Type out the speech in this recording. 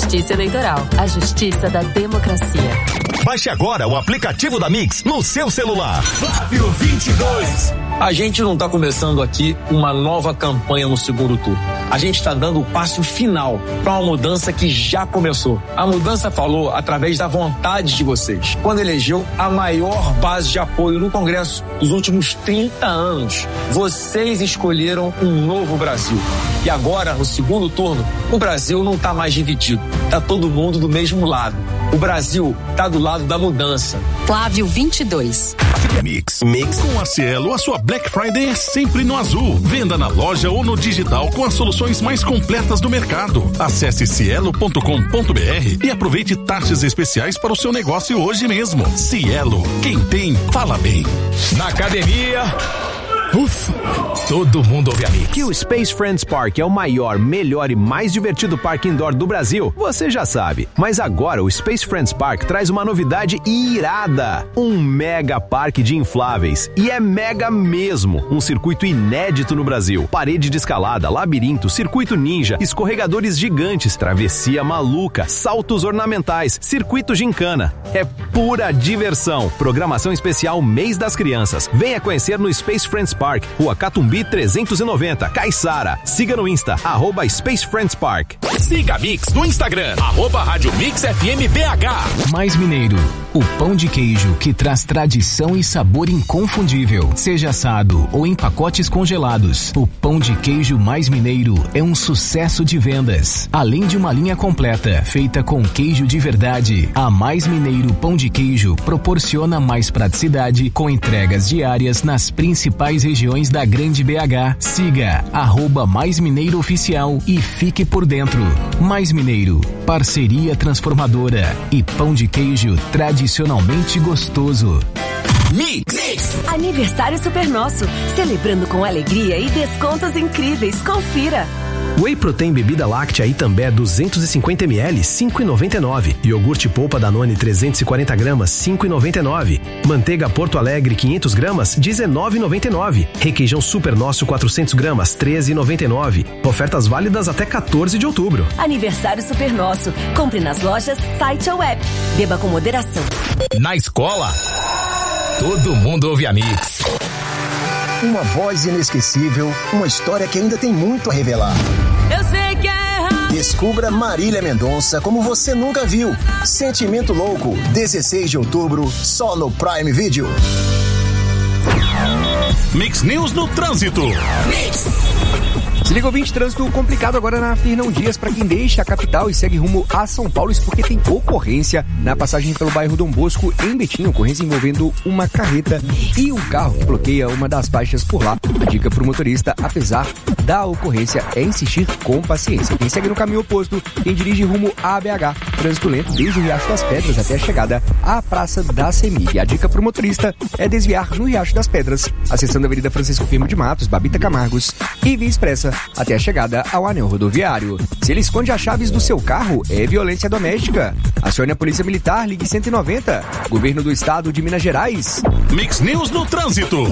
Justiça Eleitoral, a justiça da democracia. Baixe agora o aplicativo da Mix no seu celular. Flávio 22. A gente não está começando aqui uma nova campanha no segundo turno. A gente está dando o passo final para uma mudança que já começou. A mudança falou através da vontade de vocês, quando elegeu a maior base de apoio no Congresso dos últimos 30 anos. Vocês escolheram um novo Brasil. E agora, no segundo turno, o Brasil não está mais dividido. Está todo mundo do mesmo lado. O Brasil está do lado da mudança. Flávio 22. Mix. Com a Cielo, a sua Black Friday é sempre no azul. Venda na loja ou no digital com as soluções mais completas do mercado. Acesse cielo.com.br e aproveite taxas especiais para o seu negócio hoje mesmo. Cielo, quem tem, fala bem. Na academia... Ufa, todo mundo ouve a Mix. Que o Space Friends Park é o maior, melhor e mais divertido parque indoor do Brasil, você já sabe. Mas agora o Space Friends Park traz uma novidade irada. Um mega parque de infláveis. E é mega mesmo. Um circuito inédito no Brasil. Parede de escalada, labirinto, circuito ninja, escorregadores gigantes, travessia maluca, saltos ornamentais, circuito gincana. É pura diversão. Programação especial Mês das Crianças. Venha conhecer no Space Friends Park, Rua Catumbi 390, Caiçara. Siga no Insta, @Space Friends Park. Siga a Mix no Instagram, @Rádio Mix FM BH. Mais Mineiro, o pão de queijo que traz tradição e sabor inconfundível. Seja assado ou em pacotes congelados, o pão de queijo Mais Mineiro é um sucesso de vendas. Além de uma linha completa, feita com queijo de verdade, a Mais Mineiro Pão de Queijo proporciona mais praticidade com entregas diárias nas principais regiões da Grande BH. Siga @Mais Mineiro Oficial e fique por dentro. Mais Mineiro, parceria transformadora e pão de queijo tradicionalmente gostoso. Mix. Aniversário Super Nosso, celebrando com alegria e descontos incríveis. Confira. Whey Protein bebida láctea Itambé 250 ml, 5,99. Iogurte polpa Danone 340 gramas, 5,99. Manteiga Porto Alegre 500 gramas, 19,99. Requeijão Super Nosso 400 gramas, 13,99. Ofertas válidas até 14 de outubro. Aniversário Super Nosso. Compre nas lojas, site ou app. Beba com moderação. Na escola, todo mundo ouve a Mix. Uma voz inesquecível, uma história que ainda tem muito a revelar. Eu sei que é errado. Descubra Marília Mendonça como você nunca viu. Sentimento Louco, 16 de outubro, só no Prime Video. Mix News no trânsito. Mix. Se liga, ouvinte, trânsito complicado agora na Fernão Dias para quem deixa a capital e segue rumo a São Paulo, isso porque tem ocorrência na passagem pelo bairro Dom Bosco, em Betim, ocorrência envolvendo uma carreta e um carro que bloqueia uma das faixas por lá. A dica para o motorista, apesar da ocorrência, é insistir com paciência. Quem segue no caminho oposto, quem dirige rumo a BH, trânsito lento desde o Riacho das Pedras até a chegada à Praça da CEMIG. A dica para o motorista é desviar no Riacho das Pedras, acessando a Avenida Francisco Firmo de Matos, Babita Camargos e Via Expressa, até a chegada ao anel rodoviário. Se ele esconde as chaves do seu carro, é violência doméstica. Acione a Polícia Militar, ligue 190. Governo do Estado de Minas Gerais. Mix News no trânsito.